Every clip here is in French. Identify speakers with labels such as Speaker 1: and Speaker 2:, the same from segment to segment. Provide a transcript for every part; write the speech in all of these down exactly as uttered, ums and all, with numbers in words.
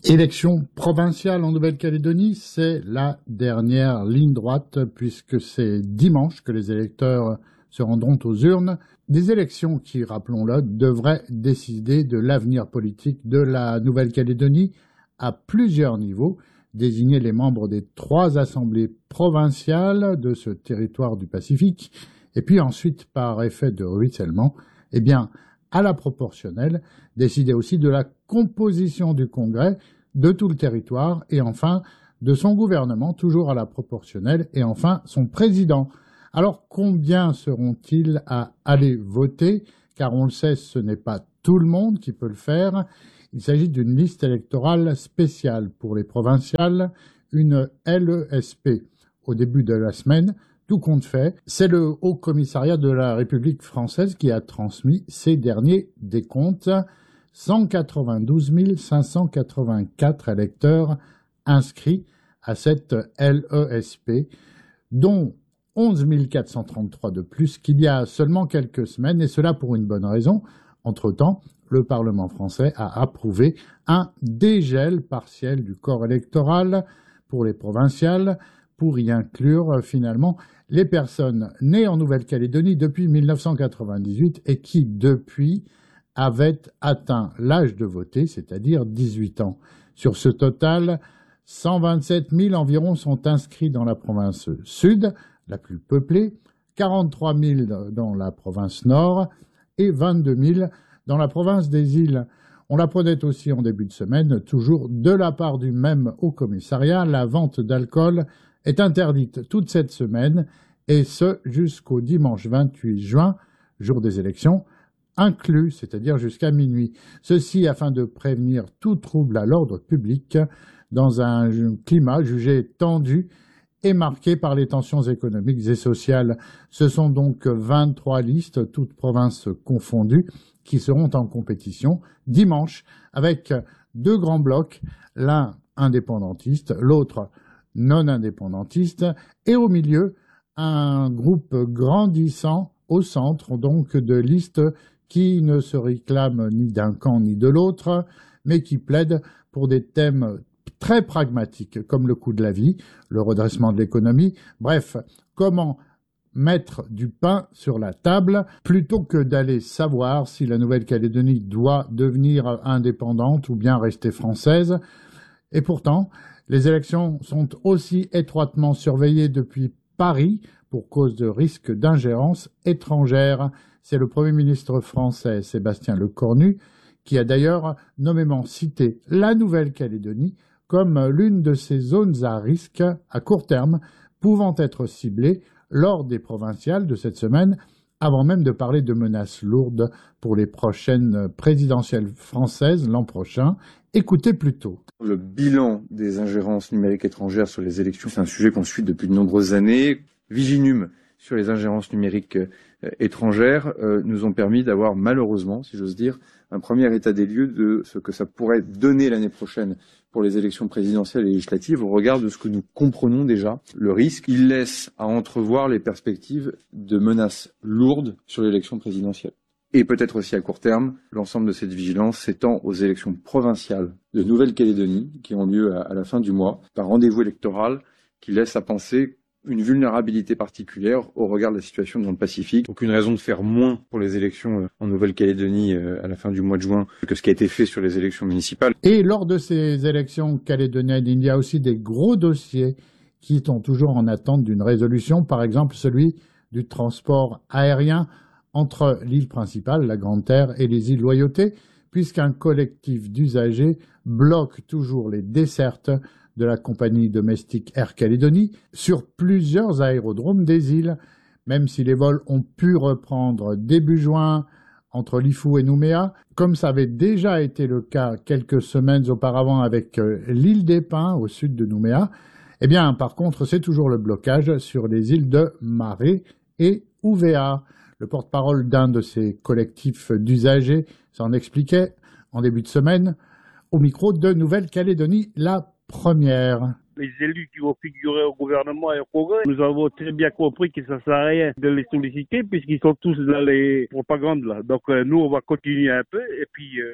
Speaker 1: Élection provinciale en Nouvelle-Calédonie, c'est la dernière ligne droite puisque c'est dimanche que les électeurs se rendront aux urnes. Des élections qui, rappelons-le, devraient décider de l'avenir politique de la Nouvelle-Calédonie à plusieurs niveaux, désigner les membres des trois assemblées provinciales de ce territoire du Pacifique, et puis ensuite, par effet de ruissellement, eh bien, à la proportionnelle, décider aussi de la composition du Congrès, de tout le territoire, et enfin de son gouvernement, toujours à la proportionnelle, et enfin son président. Alors combien seront-ils à aller voter? Car on le sait, ce n'est pas tout le monde qui peut le faire. Il s'agit d'une liste électorale spéciale pour les provinciales, une L E S P. Au début de la semaine, tout compte fait, c'est le Haut Commissariat de la République française qui a transmis ces derniers décomptes. cent quatre-vingt-douze mille cinq cent quatre-vingt-quatre électeurs inscrits à cette L E S P, dont onze mille quatre cent trente-trois de plus qu'il y a seulement quelques semaines, et cela pour une bonne raison. Entre-temps, le Parlement français a approuvé un dégel partiel du corps électoral pour les provinciales, pour y inclure finalement les personnes nées en Nouvelle-Calédonie depuis mille neuf cent quatre-vingt-dix-huit et qui, depuis, avaient atteint l'âge de voter, c'est-à-dire dix-huit ans. Sur ce total, cent vingt-sept mille environ sont inscrits dans la province sud, la plus peuplée, quarante-trois mille dans la province nord et vingt-deux mille dans la province des îles. On l'apprenait aussi en début de semaine, toujours de la part du même Haut Commissariat, la vente d'alcool est interdite toute cette semaine, et ce jusqu'au dimanche vingt-huit juin, jour des élections, inclus, c'est-à-dire jusqu'à minuit. Ceci afin de prévenir tout trouble à l'ordre public dans un climat jugé tendu et marqué par les tensions économiques et sociales. Ce sont donc vingt-trois listes, toutes provinces confondues, qui seront en compétition dimanche avec deux grands blocs, l'un indépendantiste, l'autre non indépendantiste, et au milieu, un groupe grandissant au centre, donc de listes qui ne se réclament ni d'un camp ni de l'autre, mais qui plaident pour des thèmes très pragmatiques, comme le coût de la vie, le redressement de l'économie, bref, comment mettre du pain sur la table, plutôt que d'aller savoir si la Nouvelle-Calédonie doit devenir indépendante ou bien rester française. Et pourtant, les élections sont aussi étroitement surveillées depuis Paris pour cause de risques d'ingérence étrangère. C'est le Premier ministre français Sébastien Lecornu qui a d'ailleurs nommément cité la Nouvelle-Calédonie comme l'une de ces zones à risque à court terme pouvant être ciblées lors des provinciales de cette semaine, avant même de parler de menaces lourdes pour les prochaines présidentielles françaises l'an prochain. Écoutez plutôt.
Speaker 2: Le bilan des ingérences numériques étrangères sur les élections, c'est un sujet qu'on suit depuis de nombreuses années. Viginum sur les ingérences numériques euh, étrangères euh, nous ont permis d'avoir malheureusement, si j'ose dire, un premier état des lieux de ce que ça pourrait donner l'année prochaine pour les élections présidentielles et législatives au regard de ce que nous comprenons déjà. Le risque, il laisse à entrevoir les perspectives de menaces lourdes sur l'élection présidentielle. Et peut-être aussi à court terme, l'ensemble de cette vigilance s'étend aux élections provinciales de Nouvelle-Calédonie qui ont lieu à, à la fin du mois, par rendez-vous électoral qui laisse à penser une vulnérabilité particulière au regard de la situation dans le Pacifique. Aucune raison de faire moins pour les élections en Nouvelle-Calédonie à la fin du mois de juin que ce qui a été fait sur les élections municipales.
Speaker 1: Et lors de ces élections calédoniennes, il y a aussi des gros dossiers qui sont toujours en attente d'une résolution, par exemple celui du transport aérien entre l'île principale, la Grande Terre, et les îles Loyauté, puisqu'un collectif d'usagers bloque toujours les dessertes de la compagnie domestique Air Calédonie sur plusieurs aérodromes des îles. Même si les vols ont pu reprendre début juin entre Lifou et Nouméa, comme ça avait déjà été le cas quelques semaines auparavant avec l'île des Pins au sud de Nouméa, eh bien par contre c'est toujours le blocage sur les îles de Maré et Ouvéa. Le porte-parole d'un de ces collectifs d'usagers s'en expliquait en début de semaine au micro de Nouvelle-Calédonie, la première.
Speaker 3: Les élus qui vont figurer au gouvernement et au Congrès, nous avons très bien compris que ça sert à rien de les solliciter puisqu'ils sont tous dans les propagandes là. Donc euh, nous on va continuer un peu et puis euh,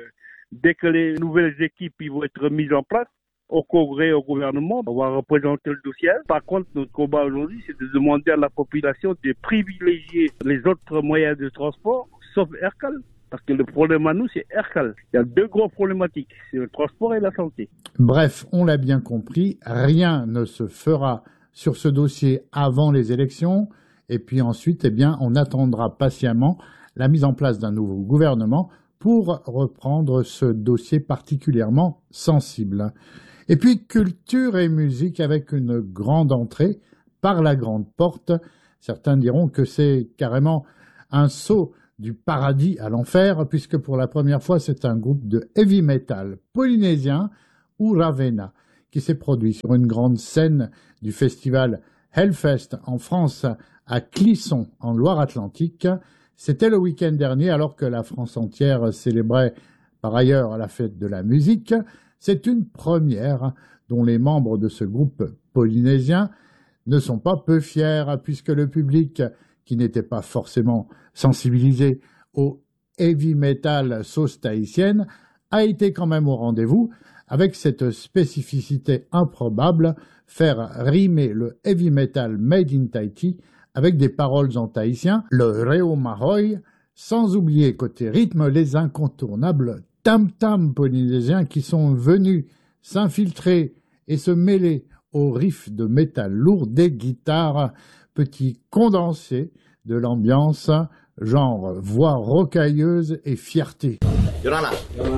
Speaker 3: Dès que les nouvelles équipes ils vont être mises en place, au Congrès, au gouvernement, on va représenter le dossier. Par contre, notre combat aujourd'hui, c'est de demander à la population de privilégier les autres moyens de transport, sauf Aircal. Parce que le problème à nous, c'est Aircal. Il y a deux gros problématiques, c'est le transport et la santé.
Speaker 1: Bref, on l'a bien compris, rien ne se fera sur ce dossier avant les élections. Et puis ensuite, eh bien, on attendra patiemment la mise en place d'un nouveau gouvernement pour reprendre ce dossier particulièrement sensible. Et puis, culture et musique avec une grande entrée par la grande porte. Certains diront que c'est carrément un saut du paradis à l'enfer, puisque pour la première fois, c'est un groupe de heavy metal polynésien, Uravena, qui s'est produit sur une grande scène du festival Hellfest en France, à Clisson, en Loire-Atlantique. C'était le week-end dernier, alors que la France entière célébrait par ailleurs la fête de la musique. C'est une première dont les membres de ce groupe polynésien ne sont pas peu fiers, puisque le public, qui n'était pas forcément sensibilisé au heavy metal sauce tahitienne, a été quand même au rendez-vous, avec cette spécificité improbable, faire rimer le heavy metal made in Tahiti avec des paroles en tahitien, le Reo Mahoy, sans oublier côté rythme les incontournables tam-tam polynésiens qui sont venus s'infiltrer et se mêler aux riffs de métal lourd des guitares, petit condensé de l'ambiance, genre voix rocailleuse et fierté.
Speaker 4: Yorana.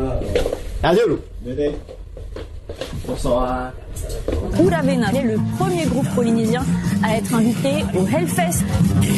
Speaker 4: Bonsoir.
Speaker 5: Uravena est le premier groupe polynésien à être invité au Hellfest.